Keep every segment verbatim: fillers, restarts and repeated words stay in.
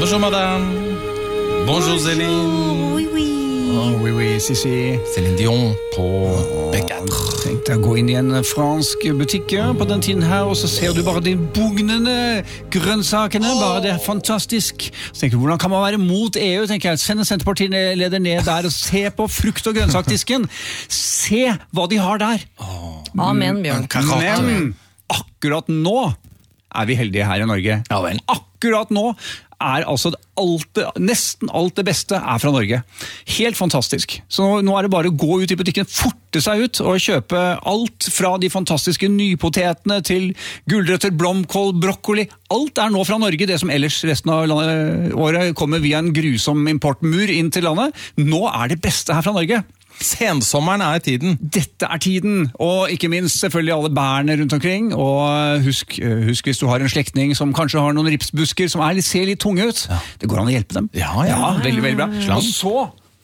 Bonjour madame. Bonjour Céline. Oui, oui. Oh, oui, oui, si, si. Céline Dion på B fire. Tenk deg å gå inn i en fransk butikk på den tiden her, og så ser du bare de bugnende grønnsakene, bare det er fantastisk. Så tenker du, hvordan kan man være mot E U, tenker jeg. Send en Senterpartileder ned der og se på frukt- og grønnsakdisken. Se hva de har der. Amen, Bjørn. Men akkurat nå er vi heldige her i Norge. Ja vel. Akkurat nå er altså alt det, nesten alt det beste er fra Norge. Helt fantastisk. Så nå, nå er det bare å gå ut i butikken, forte seg ut og kjøpe alt fra de fantastiske nypotetene til gulrøtter, blomkål, brokkoli. Alt er nå fra Norge, det som ellers resten av landet, året kommer via en grusom importmur inn til landet. Nå er det beste her fra Norge. Sensommeren er tiden. Dette er tiden, og ikke minst selvfølgelig alle bærene rundt omkring, og husk, husk hvis du har en slektning som kanskje har noen ripsbusker som er litt, ser litt tunge ut, ja. Det går an å hjelpe dem. Ja, ja. ja veldig, veldig bra. Slang. Og så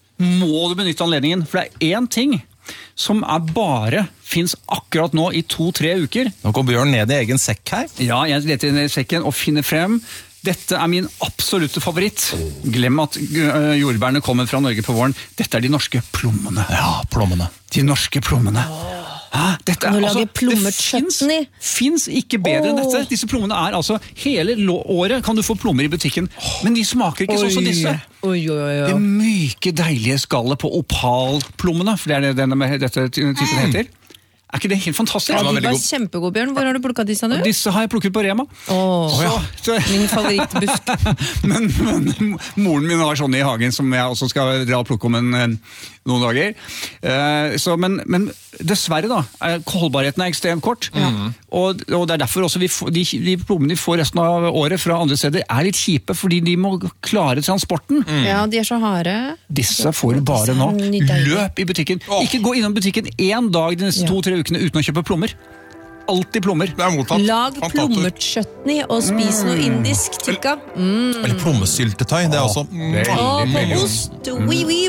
må du benytte anledningen, for det er en ting som er bare finnes akkurat nå i to-tre uker. Nå går Bjørn ned i egen sekk her. Ja, jeg leter ned i sekken og finner frem. Dette er min absolutte favoritt. Glem at jordbærene kommer fra Norge på våren. Dette er de norske plommene. Ja, plommene. De norske plommene. Hæ? Dette Kan du er, lage altså, plommerchutney? Det finnes ikke bedre enn dette. Disse plommene er altså, hele året kan du få plommer i butikken, men de smaker ikke sånn som disse. Oi, oi, oi, oi. Det myke, deilige skallet på opalplommene, for det er det denne dette typen heter. Er ikke det helt fantastisk? Ja, de var kjempegod, Bjørn. Hvor har du plukket disse, du? Disse har jeg plukket på Rema. Åh, Så, så, min favorittbusk. men, men moren min har sånn i hagen som jeg også skal dra og plukke om en, noen dager. Uh, så, men, men dessverre da, er, holdbarheten er ekstremt kort. Mm. Og, og det er derfor også vi får, de, de plommene vi får resten av året fra andre steder er litt kjipe, fordi de må klare transporten. Mm. Ja, de er så harde. Disse får du bare nå. Løp i butikken. Oh. Ikke gå innom butikken en dag de neste ja. to-tre ukene uten å kjøpe plommer. Alltid plommer. Lag plommerchutney og spis mm. noe indisk tikka. Mm. Eller plommesyltetøy, det er også... Mm. Åh, på ost! Oui, oui,